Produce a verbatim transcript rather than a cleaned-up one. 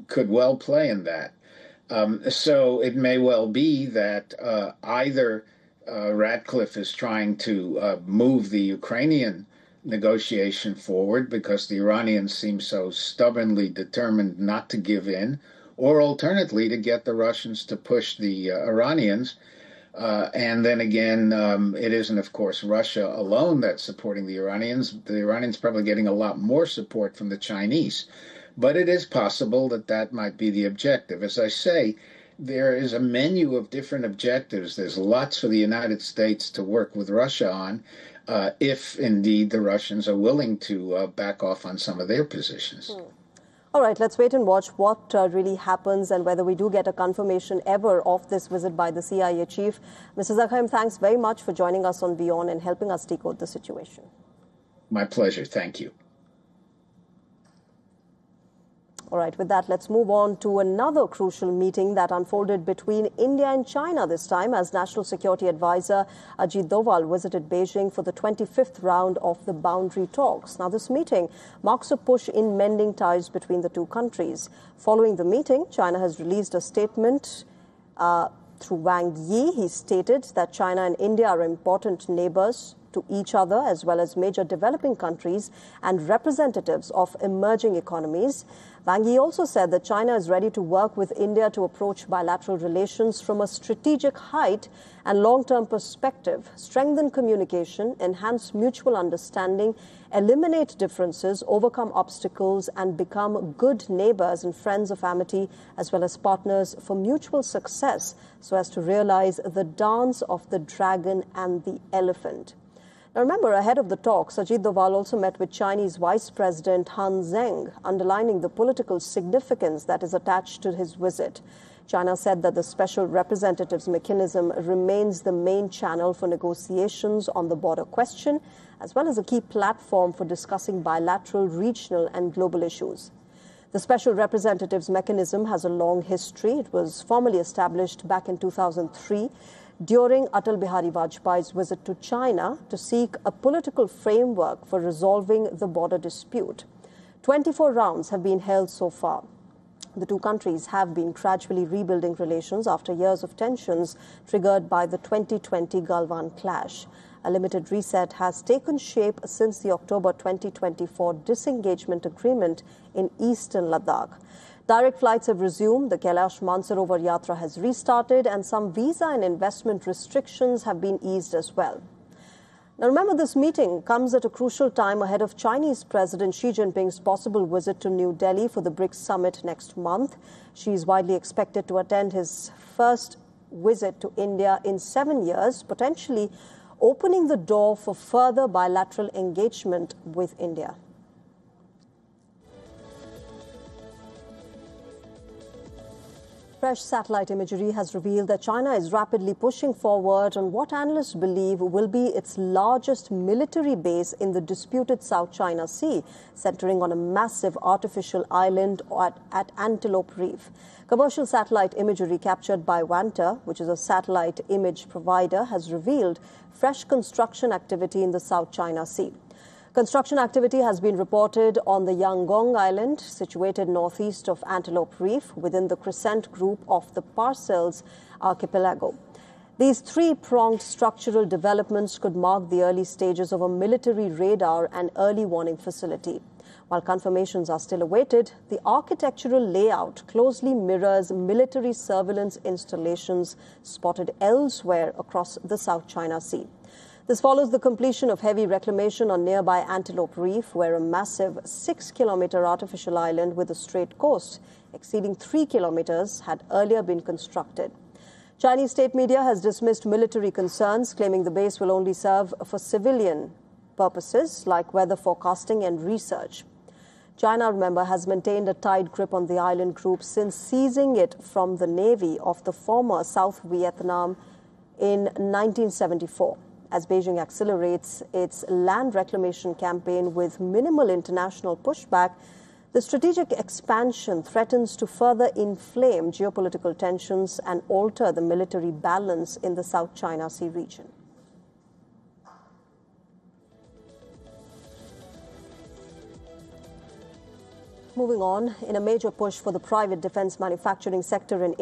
could well play in that. Um, so it may well be that uh, either uh, Ratcliffe is trying to uh, move the Ukrainian negotiation forward because the Iranians seem so stubbornly determined not to give in, or alternately to get the Russians to push the uh, Iranians. Uh, and then again, um, it isn't, of course, Russia alone that's supporting the Iranians. The Iranians probably getting a lot more support from the Chinese. But it is possible that that might be the objective. As I say, there is a menu of different objectives. There's lots for the United States to work with Russia on, uh, if indeed the Russians are willing to uh, back off on some of their positions. Hmm. All right, let's wait and watch what uh, really happens and whether we do get a confirmation ever of this visit by the C I A chief. Mister Zakheim, thanks very much for joining us on Beyond and helping us decode the situation. My pleasure. Thank you. All right, with that, let's move on to another crucial meeting that unfolded between India and China this time, as National Security Advisor Ajit Doval visited Beijing for the twenty-fifth round of the boundary talks. Now, this meeting marks a push in mending ties between the two countries. Following the meeting, China has released a statement uh, through Wang Yi. He stated that China and India are important neighbors to each other, as well as major developing countries and representatives of emerging economies. Wang Yi also said that China is ready to work with India to approach bilateral relations from a strategic height and long-term perspective, strengthen communication, enhance mutual understanding, eliminate differences, overcome obstacles, and become good neighbors and friends of amity, as well as partners for mutual success, so as to realize the dance of the dragon and the elephant. Now, remember, ahead of the talks, Ajit Doval also met with Chinese Vice President Han Zheng, underlining the political significance that is attached to his visit. China said that the special representatives mechanism remains the main channel for negotiations on the border question, as well as a key platform for discussing bilateral, regional and global issues. The special representatives mechanism has a long history. It was formally established back in two thousand three. During Atal Bihari Vajpayee's visit to China to seek a political framework for resolving the border dispute. twenty-four rounds have been held so far. The two countries have been gradually rebuilding relations after years of tensions triggered by the twenty twenty Galwan clash. A limited reset has taken shape since the October twenty twenty-four disengagement agreement in eastern Ladakh. Direct flights have resumed, the Kailash Mansarovar Yatra has restarted, and some visa and investment restrictions have been eased as well. Now, remember, this meeting comes at a crucial time ahead of Chinese President Xi Jinping's possible visit to New Delhi for the BRICS summit next month. Xi is widely expected to attend his first visit to India in seven years, potentially opening the door for further bilateral engagement with India. Fresh satellite imagery has revealed that China is rapidly pushing forward on what analysts believe will be its largest military base in the disputed South China Sea, centering on a massive artificial island at, at Antelope Reef. Commercial satellite imagery captured by Vanta, which is a satellite image provider, has revealed fresh construction activity in the South China Sea. Construction activity has been reported on the Yangon Island, situated northeast of Antelope Reef, within the Crescent group of the Paracels archipelago. These three-pronged structural developments could mark the early stages of a military radar and early warning facility. While confirmations are still awaited, the architectural layout closely mirrors military surveillance installations spotted elsewhere across the South China Sea. This follows the completion of heavy reclamation on nearby Antelope Reef, where a massive six-kilometer artificial island with a straight coast exceeding three kilometers had earlier been constructed. Chinese state media has dismissed military concerns, claiming the base will only serve for civilian purposes like weather forecasting and research. China, remember, has maintained a tight grip on the island group since seizing it from the navy of the former South Vietnam in nineteen seventy-four. As Beijing accelerates its land reclamation campaign with minimal international pushback, the strategic expansion threatens to further inflame geopolitical tensions and alter the military balance in the South China Sea region. moving on, in a major push for the private defense manufacturing sector in